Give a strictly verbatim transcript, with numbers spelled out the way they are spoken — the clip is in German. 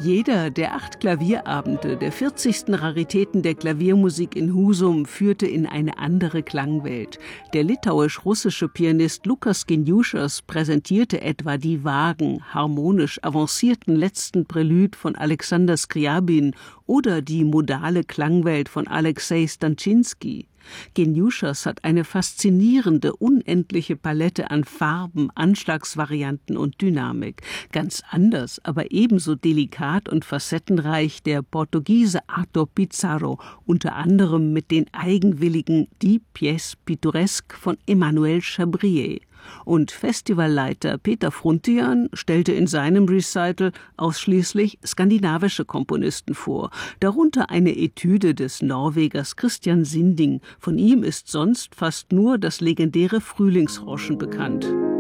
Jeder der acht Klavierabende der vierzigsten Raritäten der Klaviermusik in Husum führte in eine andere Klangwelt. Der litauisch-russische Pianist Lukas Geniušas präsentierte etwa die vagen, harmonisch avancierten letzten Prälude von Alexander Skriabin oder die modale Klangwelt von Alexei Stanchinsky. Geniušas hat eine faszinierende, unendliche Palette an Farben, Anschlagsvarianten und Dynamik. Ganz anders, aber ebenso delikat und facettenreich der Portugiese Arthur Pizarro, unter anderem mit den eigenwilligen Die Pièce Pittoresque von Emmanuel Chabrier. Und Festivalleiter Peter Fruntian stellte in seinem Recital ausschließlich skandinavische Komponisten vor, darunter eine Etüde des Norwegers Christian Sinding. Von ihm ist sonst fast nur das legendäre Frühlingsrauschen bekannt.